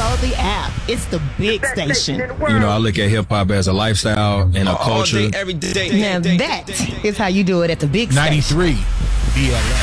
Download the app. It's the big station. You know, I look at hip-hop as a lifestyle and a culture. All day, every day. Now that is how you do it at the big station. 93 BLS.